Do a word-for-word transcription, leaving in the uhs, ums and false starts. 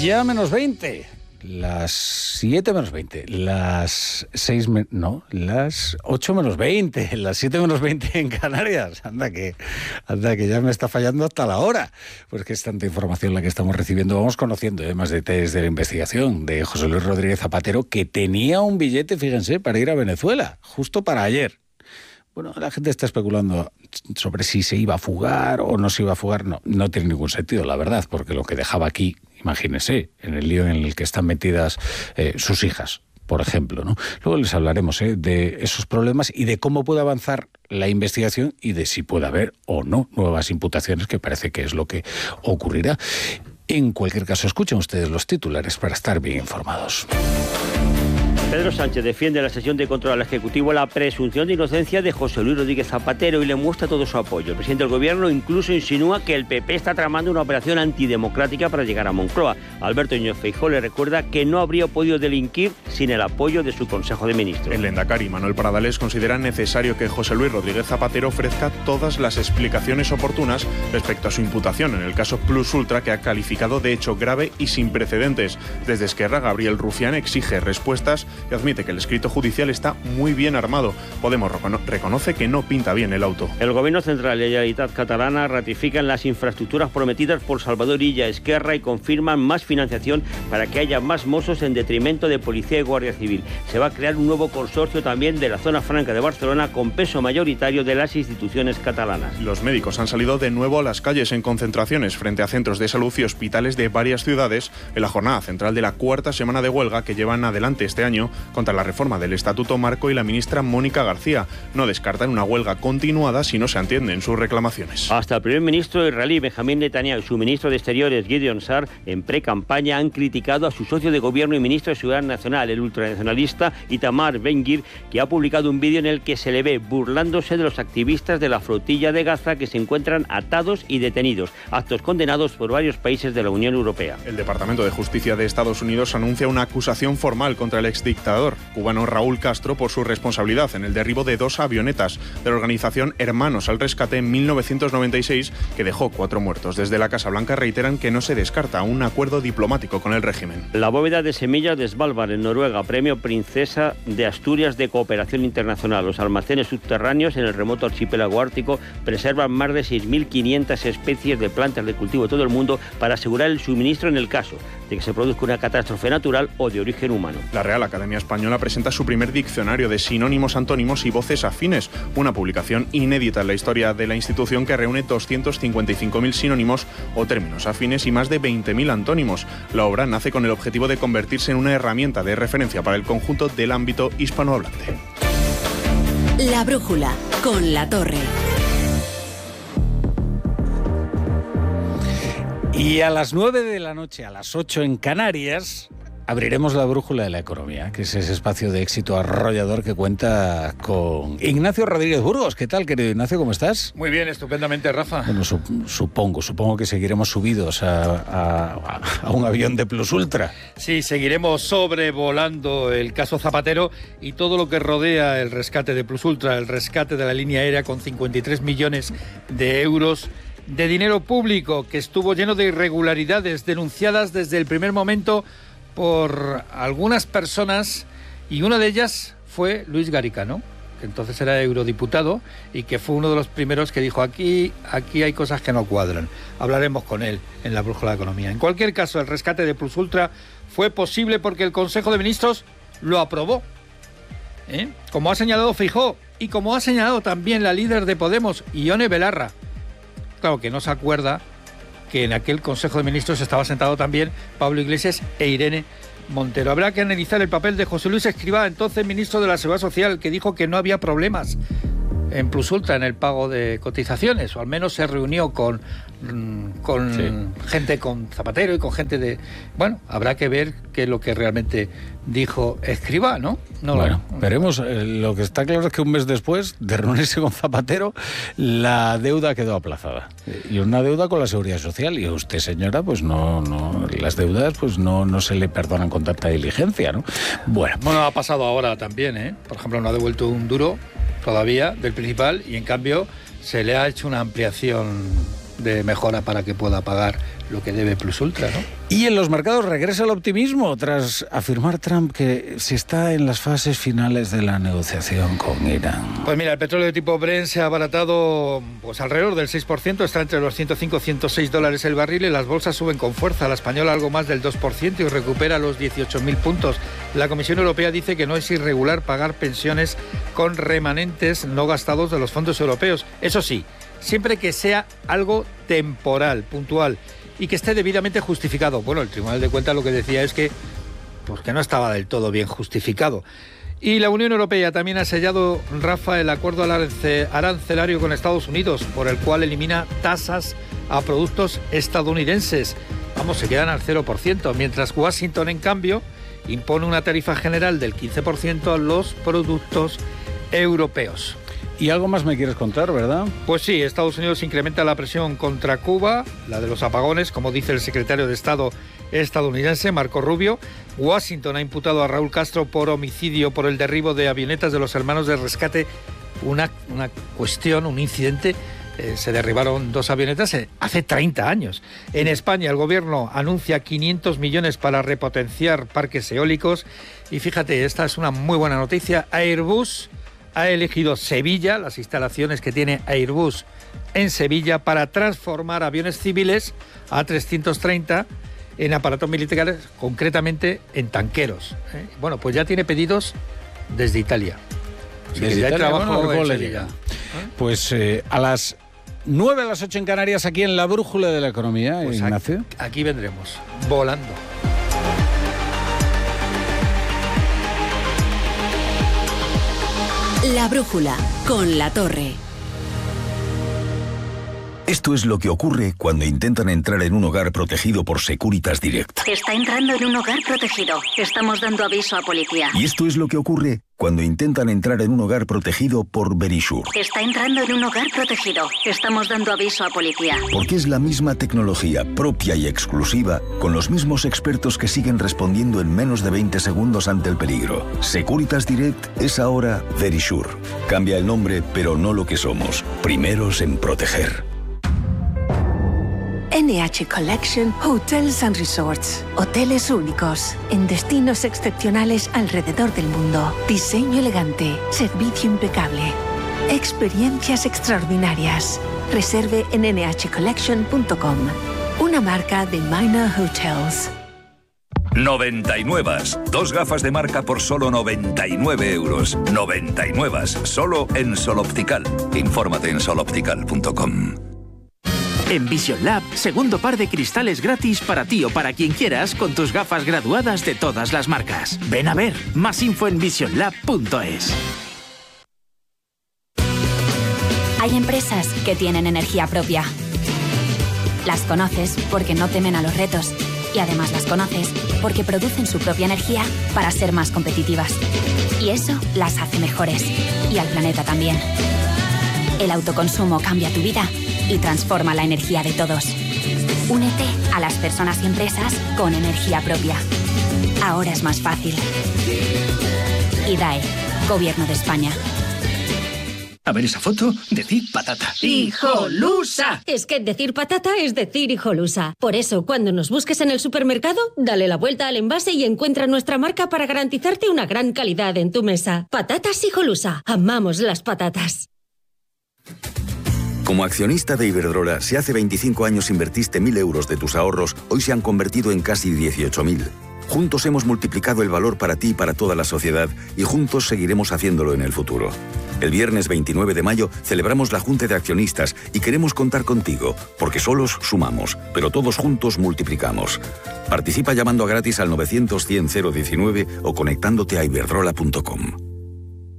Ya menos veinte. Las siete menos veinte, las seis, me, no, las ocho menos veinte, las siete menos veinte en Canarias. Anda que, anda que ya me está fallando hasta la hora. Pues que es tanta información la que estamos recibiendo. Vamos conociendo eh, más detalles de la investigación de José Luis Rodríguez Zapatero, que tenía un billete, fíjense, para ir a Venezuela, justo para ayer. Bueno, la gente está especulando sobre si se iba a fugar o no se iba a fugar. No, no tiene ningún sentido, la verdad, porque lo que dejaba aquí, imagínense, en el lío en el que están metidas eh, sus hijas, por ejemplo, ¿no? Luego les hablaremos eh, de esos problemas y de cómo puede avanzar la investigación y de si puede haber o no nuevas imputaciones, que parece que es lo que ocurrirá. En cualquier caso, escuchen ustedes los titulares para estar bien informados. Pedro Sánchez defiende en la sesión de control al Ejecutivo la presunción de inocencia de José Luis Rodríguez Zapatero y le muestra todo su apoyo. El presidente del Gobierno incluso insinúa que el P P está tramando una operación antidemocrática para llegar a Moncloa. Alberto Núñez Feijóo le recuerda que no habría podido delinquir sin el apoyo de su Consejo de Ministros. El lehendakari Manuel Pradales considera necesario que José Luis Rodríguez Zapatero ofrezca todas las explicaciones oportunas respecto a su imputación en el caso Plus Ultra, que ha calificado de hecho grave y sin precedentes. Desde Esquerra, Gabriel Rufián exige respuestas y admite que el escrito judicial está muy bien armado. Podemos recono- reconoce que no pinta bien el auto. El Gobierno Central y la Generalitat Catalana ratifican las infraestructuras prometidas por Salvador Illa Esquerra y confirman más financiación para que haya más mossos en detrimento de Policía y Guardia Civil. Se va a crear un nuevo consorcio también de la zona franca de Barcelona con peso mayoritario de las instituciones catalanas. Los médicos han salido de nuevo a las calles en concentraciones frente a centros de salud y hospitales de varias ciudades en la jornada central de la cuarta semana de huelga que llevan adelante este año contra la reforma del Estatuto Marco, y la ministra Mónica García no descartan una huelga continuada si no se atienden sus reclamaciones. Hasta el primer ministro israelí Benjamín Netanyahu y su ministro de Exteriores Gideon Sa'ar en pre-campaña han criticado a su socio de gobierno y ministro de Seguridad Nacional, el ultranacionalista Itamar Ben-Gvir, que ha publicado un vídeo en el que se le ve burlándose de los activistas de la flotilla de Gaza que se encuentran atados y detenidos, actos condenados por varios países de la Unión Europea. El Departamento de Justicia de Estados Unidos anuncia una acusación formal contra el exdictador cubano Raúl Castro por su responsabilidad en el derribo de dos avionetas de la organización Hermanos al Rescate en mil novecientos noventa y seis, que dejó cuatro muertos. Desde la Casa Blanca reiteran que no se descarta un acuerdo diplomático con el régimen. La bóveda de semillas de Svalbard, en Noruega, premio Princesa de Asturias de Cooperación Internacional. Los almacenes subterráneos en el remoto archipiélago ártico preservan más de seis mil quinientas especies de plantas de cultivo de todo el mundo para asegurar el suministro en el caso de que se produzca una catástrofe natural o de origen humano. La Real Academia Española presenta su primer diccionario de sinónimos, antónimos y voces afines, una publicación inédita en la historia de la institución que reúne doscientos cincuenta y cinco mil sinónimos o términos afines y más de veinte mil antónimos. La obra nace con el objetivo de convertirse en una herramienta de referencia para el conjunto del ámbito hispanohablante. La brújula con La Torre. Y a las nueve de la noche, a las ocho en Canarias, abriremos la brújula de la economía, que es ese espacio de éxito arrollador que cuenta con Ignacio Rodríguez Burgos. ¿Qué tal, querido Ignacio? ¿Cómo estás? Muy bien, estupendamente, Rafa. Bueno, su, supongo, supongo que seguiremos subidos a, a, a un avión de Plus Ultra. Sí, seguiremos sobrevolando el caso Zapatero y todo lo que rodea el rescate de Plus Ultra, el rescate de la línea aérea con cincuenta y tres millones de euros de dinero público que estuvo lleno de irregularidades denunciadas desde el primer momento por algunas personas, y una de ellas fue Luis Garicano, que entonces era eurodiputado y que fue uno de los primeros que dijo aquí, aquí hay cosas que no cuadran. Hablaremos con él en la brújula de economía. En cualquier caso, el rescate de Plus Ultra fue posible porque el Consejo de Ministros lo aprobó, ¿eh? Como ha señalado Feijóo y como ha señalado también la líder de Podemos, Ione Belarra. Claro que no se acuerda que en aquel Consejo de Ministros estaba sentado también Pablo Iglesias e Irene Montero. Habrá que analizar el papel de José Luis Escrivá, entonces ministro de la Seguridad Social, que dijo que no había problemas en Plus Ultra en el pago de cotizaciones, o al menos se reunió con, con sí. gente con Zapatero y con gente de... Bueno, habrá que ver qué es lo que realmente dijo Escrivá, ¿no? no bueno, lo... veremos. Lo que está claro es que un mes después de reunirse con Zapatero, la deuda quedó aplazada. Y una deuda con la Seguridad Social. Y a usted, señora, pues no, no las deudas pues no, no se le perdonan con tanta diligencia, ¿no? Bueno. Bueno, ha pasado ahora también, ¿eh? Por ejemplo, no ha devuelto un duro todavía del principal y en cambio se le ha hecho una ampliación de mejora para que pueda pagar lo que debe Plus Ultra, ¿no? Y en los mercados regresa el optimismo tras afirmar Trump que se está en las fases finales de la negociación con Irán. Pues mira, el petróleo de tipo Brent se ha abaratado pues alrededor del seis por ciento, está entre los ciento cinco y ciento seis dólares el barril y las bolsas suben con fuerza. La española algo más del dos por ciento y recupera los dieciocho mil puntos. La Comisión Europea dice que no es irregular pagar pensiones con remanentes no gastados de los fondos europeos. Eso sí, siempre que sea algo temporal, puntual y que esté debidamente justificado. Bueno, el Tribunal de Cuentas lo que decía es que, pues que no estaba del todo bien justificado. Y la Unión Europea también ha sellado, Rafa, el acuerdo arancelario con Estados Unidos, por el cual elimina tasas a productos estadounidenses. Vamos, se quedan al cero por ciento, mientras Washington, en cambio, impone una tarifa general del quince por ciento a los productos europeos. Y algo más me quieres contar, ¿verdad? Pues sí, Estados Unidos incrementa la presión contra Cuba, la de los apagones, como dice el secretario de Estado estadounidense, Marco Rubio. Washington ha imputado a Raúl Castro por homicidio por el derribo de avionetas de los hermanos de rescate. Una, una cuestión, un incidente, eh, se derribaron dos avionetas eh, hace treinta años. En España el gobierno anuncia quinientos millones para repotenciar parques eólicos. Y fíjate, esta es una muy buena noticia. Airbus ha elegido Sevilla, las instalaciones que tiene Airbus en Sevilla, para transformar aviones civiles A trescientos treinta en aparatos militares, concretamente en tanqueros. ¿eh? Bueno, pues ya tiene pedidos desde Italia. Así desde que ya Italia, hay trabajo bueno, en le Sevilla. llega. Pues eh, a las nueve, a las ocho en Canarias, aquí en la Brújula de la Economía, Pues Ignacio. Aquí, aquí vendremos, volando. La Brújula, con La Torre. Esto es lo que ocurre cuando intentan entrar en un hogar protegido por Securitas Direct. Está entrando en un hogar protegido. Estamos dando aviso a policía. Y esto es lo que ocurre cuando intentan entrar en un hogar protegido por Verisure. Está entrando en un hogar protegido. Estamos dando aviso a policía. Porque es la misma tecnología propia y exclusiva, con los mismos expertos que siguen respondiendo en menos de veinte segundos ante el peligro. Securitas Direct es ahora Verisure. Cambia el nombre, pero no lo que somos. Primeros en proteger. N H Collection Hotels and Resorts. Hoteles únicos, en destinos excepcionales alrededor del mundo. Diseño elegante, servicio impecable. Experiencias extraordinarias. Reserve en ene hache collection punto com. Una marca de Minor Hotels. noventa y nueve. Dos gafas de marca por solo noventa y nueve euros. noventa y nueve. Solo en Sol Optical. Infórmate en sol optical punto com. En Vision Lab, segundo par de cristales gratis para ti o para quien quieras con tus gafas graduadas de todas las marcas. Ven a ver, más info en vision lab punto es. Hay empresas que tienen energía propia. Las conoces porque no temen a los retos y además las conoces porque producen su propia energía para ser más competitivas. Y eso las hace mejores y al planeta también. El autoconsumo cambia tu vida y transforma la energía de todos. Únete a las personas y empresas con energía propia. Ahora es más fácil. I D A E, Gobierno de España. A ver esa foto, decid patata. ¡Hijolusa! Es que decir patata es decir hijolusa. Por eso, cuando nos busques en el supermercado, dale la vuelta al envase y encuentra nuestra marca para garantizarte una gran calidad en tu mesa. Patatas Hijolusa. Amamos las patatas. Como accionista de Iberdrola, si hace veinticinco años invertiste mil euros de tus ahorros, hoy se han convertido en casi dieciocho mil. Juntos hemos multiplicado el valor para ti y para toda la sociedad, y juntos seguiremos haciéndolo en el futuro. El viernes veintinueve de mayo celebramos la Junta de Accionistas y queremos contar contigo, porque solos sumamos, pero todos juntos multiplicamos. Participa llamando a gratis al novecientos cien cero diecinueve o conectándote a iberdrola punto com.